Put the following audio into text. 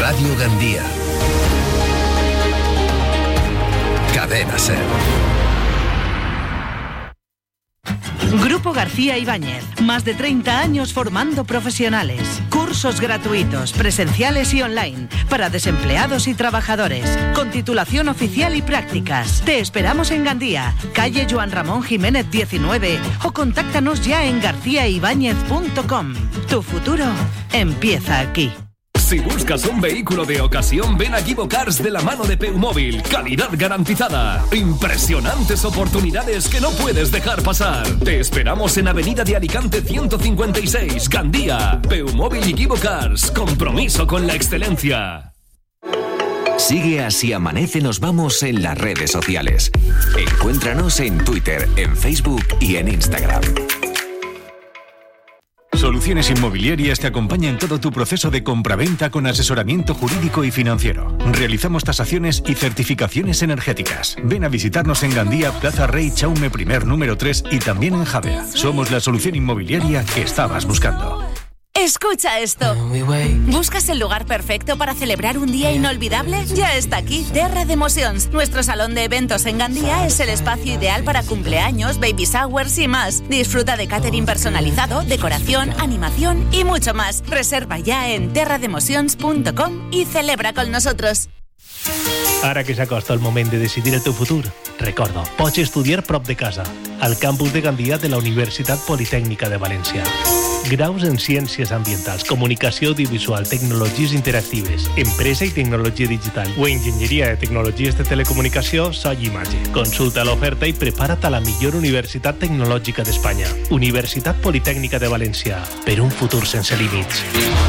Radio Gandía. Cadena SER. Grupo García Ibáñez, más de 30 años formando profesionales. Cursos gratuitos, presenciales y online, para desempleados y trabajadores, con titulación oficial y prácticas. Te esperamos en Gandía, calle Joan Ramón Jiménez 19, o contáctanos ya en garciaibáñez.com. Tu futuro empieza aquí. Si buscas un vehículo de ocasión, ven a Givo Cars de la mano de Peumóvil. Calidad garantizada. Impresionantes oportunidades que no puedes dejar pasar. Te esperamos en Avenida de Alicante 156, Gandía. Peumóvil y Givo Cars. Compromiso con la excelencia. Sigue a Si Amanece Nos Vamos en las redes sociales. Encuéntranos en Twitter, en Facebook y en Instagram. Soluciones Inmobiliarias te acompaña en todo tu proceso de compraventa con asesoramiento jurídico y financiero. Realizamos tasaciones y certificaciones energéticas. Ven a visitarnos en Gandía, Plaza Rey Chaume I, número 3 y también en Javea. Somos la solución inmobiliaria que estabas buscando. Escucha esto. ¿Buscas el lugar perfecto para celebrar un día inolvidable? Ya está aquí, Terra de Emocions. Nuestro salón de eventos en Gandía es el espacio ideal para cumpleaños, baby showers y más. Disfruta de catering personalizado, decoración, animación y mucho más. Reserva ya en terrademocions.com y celebra con nosotros. Ara que s'acosta el moment de decidir el teu futur, recorda, pots estudiar prop de casa, al campus de Gandia de la Universitat Politècnica de València. Graus en Ciències Ambientals, Comunicació Audiovisual, Tecnologies Interactives, Empresa i Tecnologia Digital o Enginyeria de Tecnologies de Telecomunicació, so i imatge. Consulta l'oferta i prepara't a la millor universitat tecnològica d'Espanya. Universitat Politècnica de València, per un futur sense límits.